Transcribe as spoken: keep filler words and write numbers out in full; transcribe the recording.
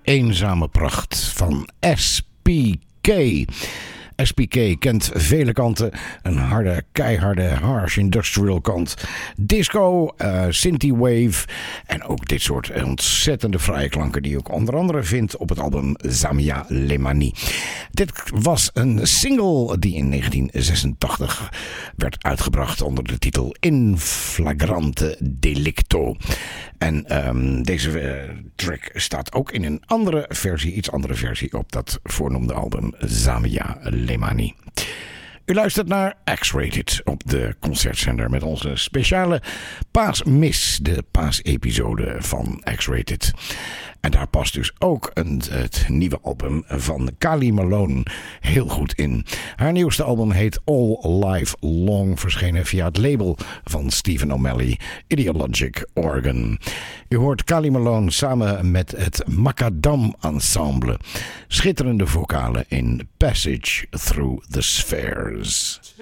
eenzame pracht van S P K. S P K kent vele kanten. Een harde, keiharde, harsh industrial kant. Disco, uh, synthwave en ook dit soort ontzettende fraaie klanken die je ook onder andere vindt op het album Zamia Lemani. Dit was een single die in negentien zesentachtig werd uitgebracht onder de titel In Flagrante Delicto. En um, deze uh, track staat ook in een andere versie, iets andere versie op dat voornoemde album Zamia Lemani. U luistert naar X-Rated op de concertzender met onze speciale paasmis, de paasepisode van X-Rated. En daar past dus ook een, het nieuwe album van Kali Malone heel goed in. Haar nieuwste album heet All Life Long, verschenen via het label van Stephen O'Malley, Ideologic Organ. U hoort Kali Malone samen met het Macadam Ensemble. Schitterende vocalen in Passage Through the Spheres.